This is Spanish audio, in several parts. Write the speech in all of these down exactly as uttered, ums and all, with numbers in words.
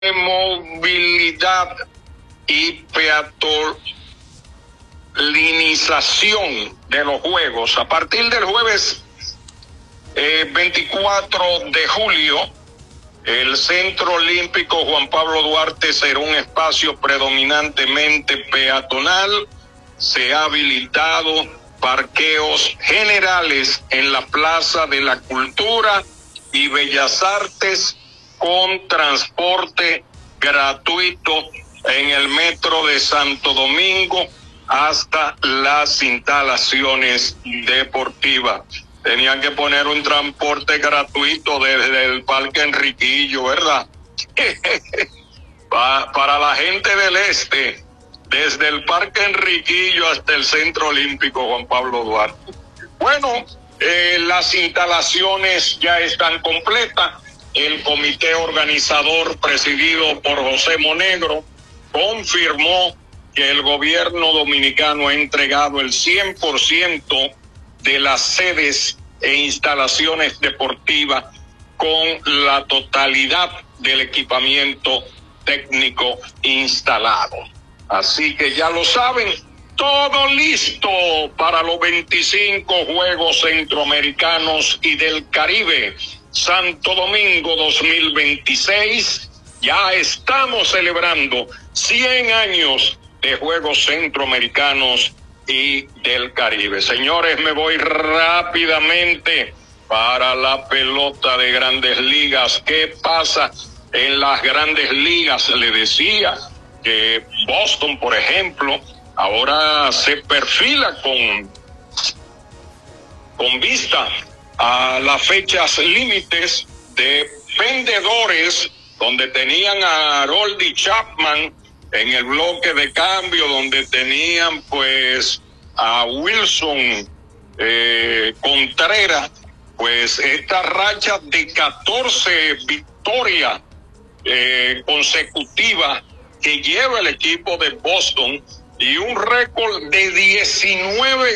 movilidad y peatolinización de los Juegos. A partir del jueves eh, veinticuatro de julio, el Centro Olímpico Juan Pablo Duarte será un espacio predominantemente peatonal. Se ha habilitado parqueos generales en la Plaza de la Cultura y Bellas Artes, con transporte gratuito en el metro de Santo Domingo hasta las instalaciones deportivas. Tenían que poner un transporte gratuito desde el Parque Enriquillo, ¿verdad? Para la gente del este, desde el Parque Enriquillo hasta el Centro Olímpico Juan Pablo Duarte. Bueno, eh, las instalaciones ya están completas. El comité organizador, presidido por José Monegro, confirmó que el gobierno dominicano ha entregado el cien por ciento de las sedes e instalaciones deportivas con la totalidad del equipamiento técnico instalado. Así que ya lo saben, todo listo para los veinticinco Juegos Centroamericanos y del Caribe. Santo Domingo dos mil veintiséis, ya estamos celebrando cien años de Juegos Centroamericanos y del Caribe. Señores, me voy rápidamente para la pelota de Grandes Ligas. ¿Qué pasa en las Grandes Ligas? Le decía que Boston, por ejemplo, ahora se perfila con, con vista a las fechas límites de vendedores, donde tenían a Aroldis Chapman en el bloque de cambio, donde tenían pues a Wilson eh, Contreras. Pues esta racha de catorce victorias eh, consecutivas que lleva el equipo de Boston y un récord de diecinueve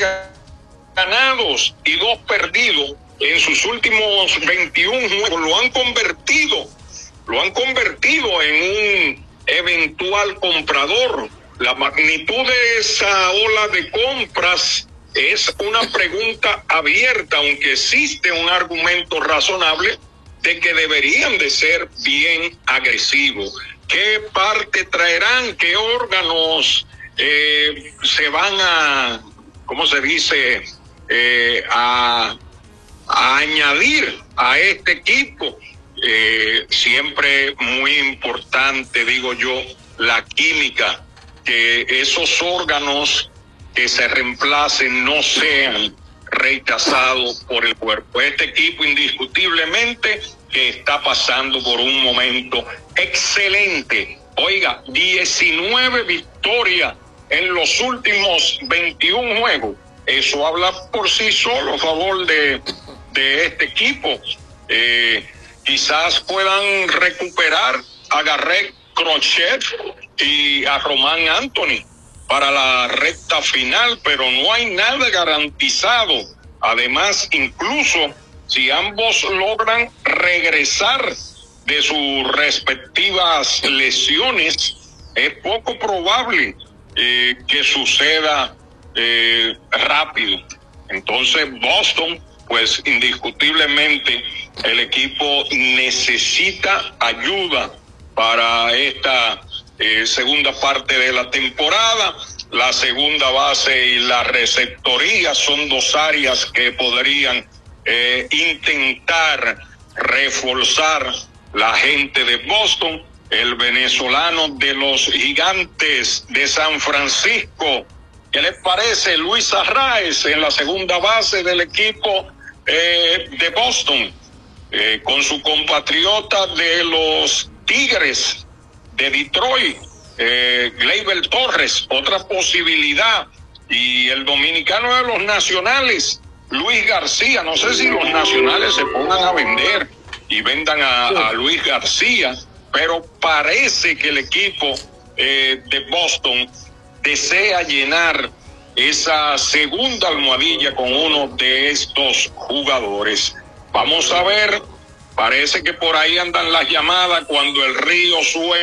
ganados y dos perdidos en sus últimos veintiún juegos, lo han convertido, lo han convertido en un eventual comprador. La magnitud de esa ola de compras es una pregunta abierta, aunque existe un argumento razonable de que deberían de ser bien agresivos. ¿Qué parte traerán? ¿Qué órganos eh, se van a, cómo se dice, eh, a... a añadir a este equipo? Eh, siempre muy importante, digo yo, la química, que esos órganos que se reemplacen no sean rechazados por el cuerpo. Este equipo indiscutiblemente que está pasando por un momento excelente. Oiga, diecinueve victorias en los últimos veintiún juegos. Eso habla por sí solo a favor de, de este equipo. Eh, quizás puedan recuperar a Garrett Crochet y a Román Anthony para la recta final, pero no hay nada garantizado. Además, incluso si ambos logran regresar de sus respectivas lesiones, es poco probable eh, que suceda Eh, rápido. Entonces Boston, pues indiscutiblemente el equipo necesita ayuda para esta eh, segunda parte de la temporada. La segunda base y la receptoría son dos áreas que podrían eh, intentar reforzar la gente de Boston. El venezolano de los Gigantes de San Francisco, ¿qué les parece? Luis Arraez en la segunda base del equipo eh, de Boston, eh, con su compatriota de los Tigres de Detroit, eh, Gleyber Torres, otra posibilidad, y el dominicano de los Nacionales, Luis García. No sé si los Nacionales se pongan a vender y vendan a, a Luis García, pero parece que el equipo eh, de Boston desea llenar esa segunda almohadilla con uno de estos jugadores. Vamos a ver Parece que por ahí andan las llamadas cuando el río suena.